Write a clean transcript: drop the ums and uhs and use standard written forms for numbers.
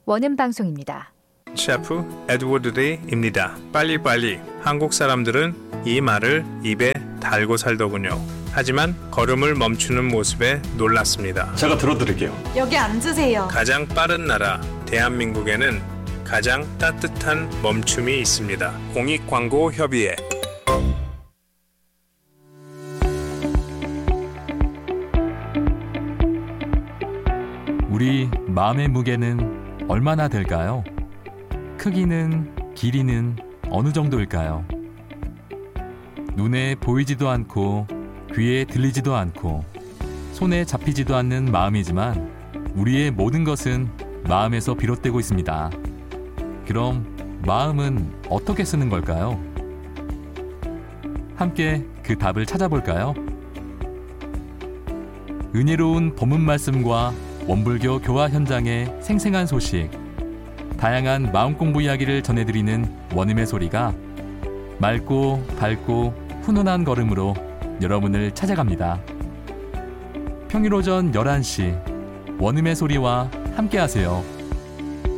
원음 방송입니다. 셰프 에드워드 레이입니다. 빨리빨리. 한국 사람들은 이 말을 입에 달고 살더군요. 하지만 걸음을 멈추는 모습에 놀랐습니다. 제가 들어드릴게요. 여기 앉으세요. 가장 빠른 나라 대한민국에는 가장 따뜻한 멈춤이 있습니다. 공익광고협의회. 우리 마음의 무게는 얼마나 될까요? 크기는, 길이는 어느 정도일까요? 눈에 보이지도 않고 귀에 들리지도 않고 손에 잡히지도 않는 마음이지만 우리의 모든 것은 마음에서 비롯되고 있습니다. 그럼 마음은 어떻게 쓰는 걸까요? 함께 그 답을 찾아볼까요? 은혜로운 법문 말씀과 원불교 교화 현장의 생생한 소식, 다양한 마음 공부 이야기를 전해드리는 원음의 소리가 맑고 밝고 훈훈한 걸음으로 여러분을 찾아갑니다. 평일 오전 11시 원음의 소리와 함께하세요.